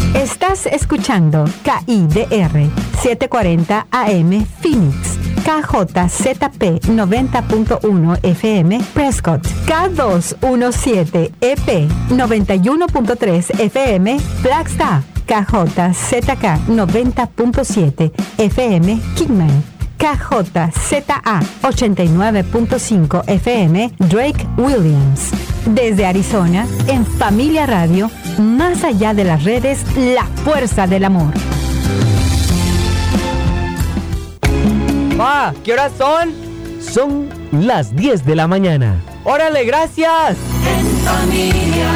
Estás escuchando KIDR 740 AM Phoenix, KJZP 90.1 FM Prescott, K217 EP 91.3 FM Flagstaff, KJZK 90.7 FM Kingman, KJZA 89.5 FM Drake Williams. Desde Arizona, en Familia Radio, más allá de las redes, la fuerza del amor. Pa, ¿qué horas son? Son las 10 de la mañana. ¡Órale, gracias! En familia.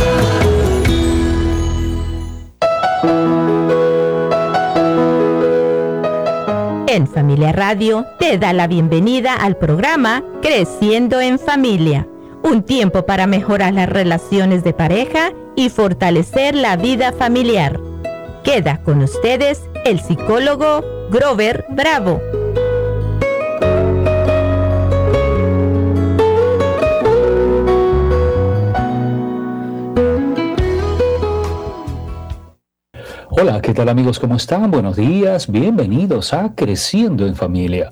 En Familia Radio te da la bienvenida al programa Creciendo en Familia. Un tiempo para mejorar las relaciones de pareja y fortalecer la vida familiar. Queda con ustedes el psicólogo Grover Bravo. Hola, ¿qué tal amigos? ¿Cómo están? Buenos días, bienvenidos a Creciendo en Familia.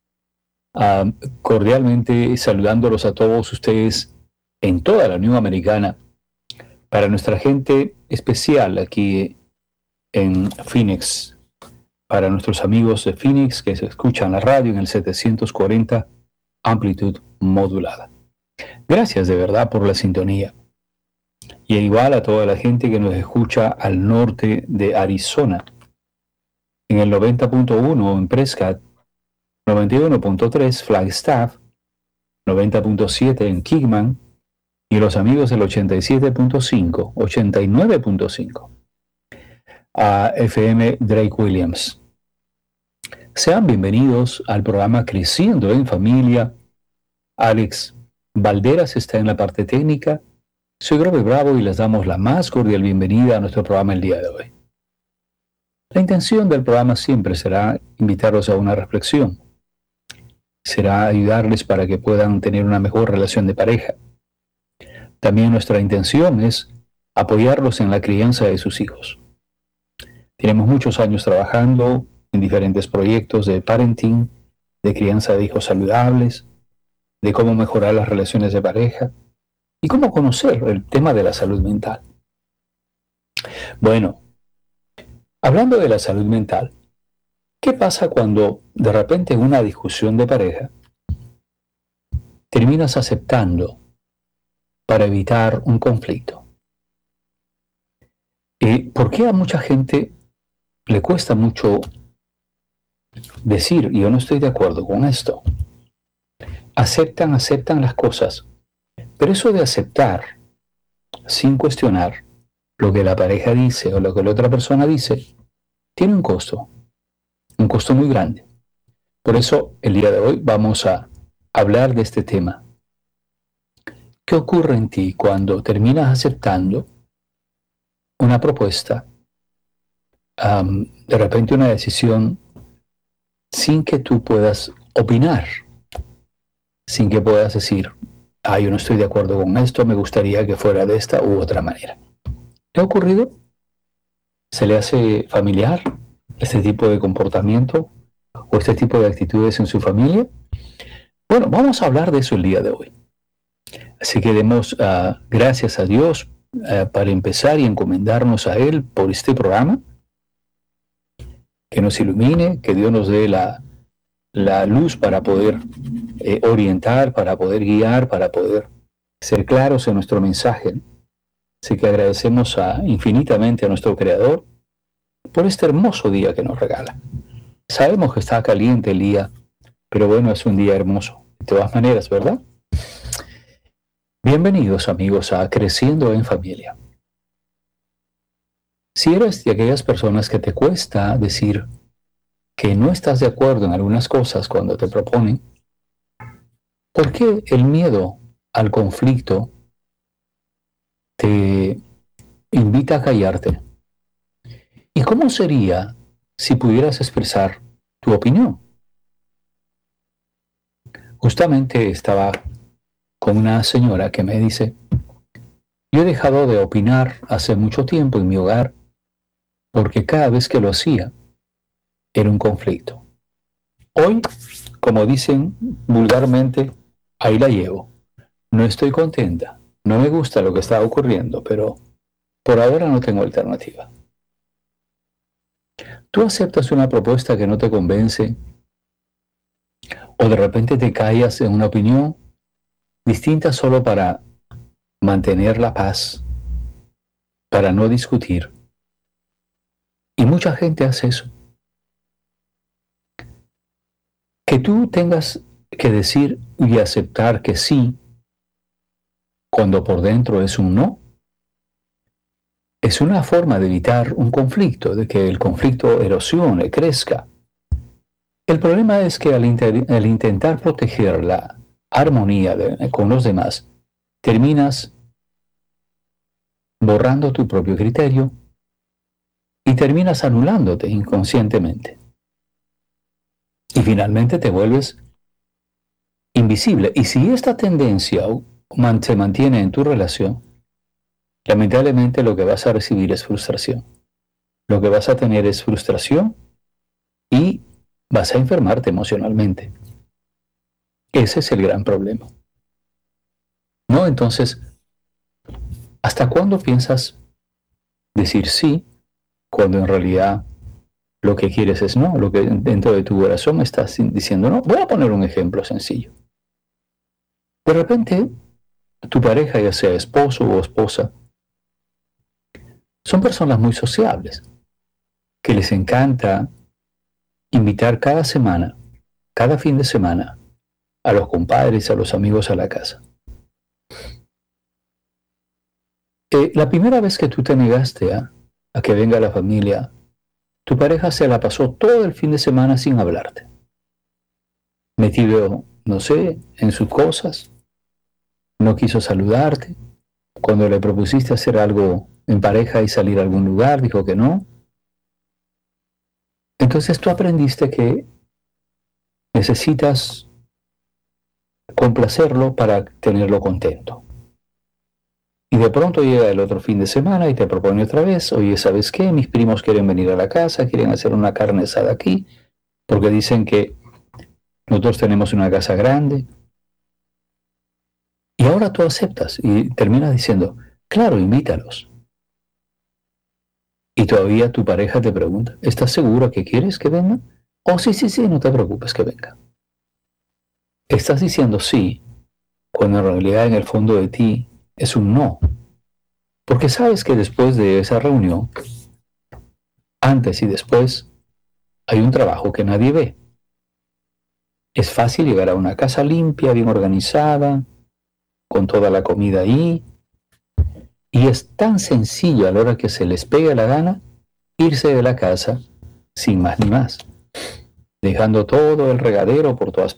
Cordialmente saludándolos a todos ustedes en toda la Unión Americana. Para nuestra gente especial aquí en Phoenix, para nuestros amigos de Phoenix que se escuchan la radio en el 740 amplitud modulada. Gracias de verdad por la sintonía. Y igual a toda la gente que nos escucha al norte de Arizona, en el 90.1 en Prescott, 91.3 Flagstaff, 90.7 en Kingman, y los amigos del 87.5, 89.5 a FM Drake Williams. Sean bienvenidos al programa Creciendo en Familia. Alex Valderas está en la parte técnica. Soy Grover Bravo y les damos la más cordial bienvenida a nuestro programa el día de hoy. La intención del programa siempre será invitarlos a una reflexión. Será ayudarles para que puedan tener una mejor relación de pareja. También nuestra intención es apoyarlos en la crianza de sus hijos. Tenemos muchos años trabajando en diferentes proyectos de parenting, de crianza de hijos saludables, de cómo mejorar las relaciones de pareja y cómo conocer el tema de la salud mental. Bueno, hablando de la salud mental, ¿qué pasa cuando de repente en una discusión de pareja terminas aceptando para evitar un conflicto? ¿Por qué a mucha gente le cuesta mucho decir, yo no estoy de acuerdo con esto? Aceptan las cosas, pero eso de aceptar sin cuestionar lo que la pareja dice o lo que la otra persona dice, tiene un costo muy grande. Por eso el día de hoy vamos a hablar de este tema. ¿Qué ocurre en ti cuando terminas aceptando una propuesta, de repente una decisión, sin que tú puedas opinar, sin que puedas decir, yo no estoy de acuerdo con esto, me gustaría que fuera de esta u otra manera? ¿Qué ha ocurrido? ¿Se le hace familiar este tipo de comportamiento o este tipo de actitudes en su familia? Bueno, vamos a hablar de eso el día de hoy. Así que demos gracias a Dios para empezar y encomendarnos a Él por este programa. Que nos ilumine, que Dios nos dé la luz para poder orientar, para poder guiar, para poder ser claros en nuestro mensaje. Así que agradecemos infinitamente a nuestro Creador por este hermoso día que nos regala. Sabemos que está caliente el día, pero bueno, es un día hermoso. De todas maneras, ¿verdad? Bienvenidos amigos a Creciendo en Familia. Si eres de aquellas personas que te cuesta decir que no estás de acuerdo en algunas cosas cuando te proponen, ¿por qué el miedo al conflicto te invita a callarte? ¿Y cómo sería si pudieras expresar tu opinión? Justamente estaba con una señora que me dice, yo he dejado de opinar hace mucho tiempo en mi hogar porque cada vez que lo hacía era un conflicto. Hoy, como dicen vulgarmente, ahí la llevo. No estoy contenta, no me gusta lo que está ocurriendo, pero por ahora no tengo alternativa. Tú aceptas una propuesta que no te convence o de repente te callas en una opinión distinta solo para mantener la paz, para no discutir. Y mucha gente hace eso. Que tú tengas que decir y aceptar que sí, cuando por dentro es un no, es una forma de evitar un conflicto, de que el conflicto erosione, crezca. El problema es que al intentar proteger la armonía con los demás, terminas borrando tu propio criterio y terminas anulándote inconscientemente. Y finalmente te vuelves invisible. Y si esta tendencia se mantiene en tu relación, lamentablemente lo que vas a recibir es frustración. Lo que vas a tener es frustración y vas a enfermarte emocionalmente. Ese es el gran problema. ¿No? Entonces, ¿hasta cuándo piensas decir sí cuando en realidad lo que quieres es no? Lo que dentro de tu corazón estás diciendo no. Voy a poner un ejemplo sencillo. De repente, tu pareja, ya sea esposo o esposa, son personas muy sociables, que les encanta invitar cada semana, cada fin de semana, a los compadres, a los amigos a la casa. La primera vez que tú te negaste a que venga la familia, tu pareja se la pasó todo el fin de semana sin hablarte. Metido, no sé, en sus cosas, no quiso saludarte. Cuando le propusiste hacer algo en pareja y salir a algún lugar, dijo que no. Entonces tú aprendiste que necesitas complacerlo para tenerlo contento. Y de pronto llega el otro fin de semana y te propone otra vez, oye, ¿sabes qué? Mis primos quieren venir a la casa, quieren hacer una carne asada aquí, porque dicen que nosotros tenemos una casa grande. Y ahora tú aceptas y terminas diciendo, claro, invítalos. Y todavía tu pareja te pregunta, ¿estás segura que quieres que venga? Oh, sí, no te preocupes que venga. Estás diciendo sí, cuando en realidad en el fondo de ti es un no. Porque sabes que después de esa reunión, antes y después, hay un trabajo que nadie ve. Es fácil llegar a una casa limpia, bien organizada, con toda la comida ahí. Y es tan sencillo a la hora que se les pega la gana irse de la casa sin más ni más, dejando todo el regadero por todas